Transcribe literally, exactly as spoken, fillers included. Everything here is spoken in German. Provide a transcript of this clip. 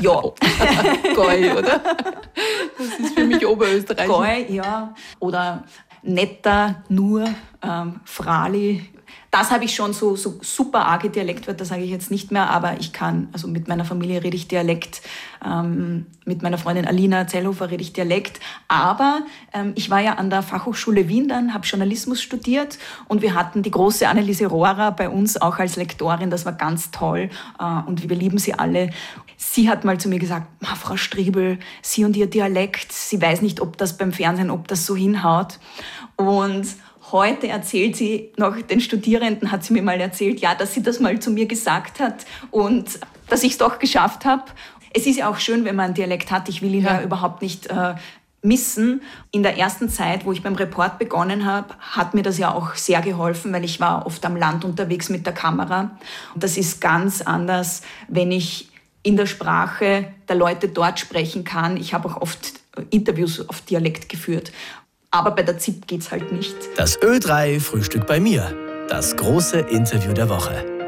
Ja. Goi, oder? Das ist für mich Oberösterreich. Goi, ja. Oder netter, nur, ähm, Frali. Das habe ich schon so, so super arge Dialektwörter, sage ich jetzt nicht mehr, aber ich kann, also mit meiner Familie rede ich Dialekt, ähm, mit meiner Freundin Alina Zellhofer rede ich Dialekt, aber ähm, ich war ja an der Fachhochschule Wien dann, habe Journalismus studiert und wir hatten die große Anneliese Rohrer bei uns auch als Lektorin, das war ganz toll äh, und wir lieben sie alle. Sie hat mal zu mir gesagt, Frau Striebel, Sie und Ihr Dialekt, sie weiß nicht, ob das beim Fernsehen, ob das so hinhaut. Und heute erzählt sie noch den Studierenden, hat sie mir mal erzählt, ja, dass sie das mal zu mir gesagt hat und dass ich es doch geschafft habe. Es ist ja auch schön, wenn man einen Dialekt hat. Ich will ihn ja, ja überhaupt nicht äh, missen. In der ersten Zeit, wo ich beim Report begonnen habe, hat mir das ja auch sehr geholfen, weil ich war oft am Land unterwegs mit der Kamera. Und das ist ganz anders, wenn ich in der Sprache der Leute dort sprechen kann. Ich habe auch oft Interviews auf Dialekt geführt. Aber bei der Z I P geht's halt nicht. Das Ö drei Frühstück bei mir. Das große Interview der Woche.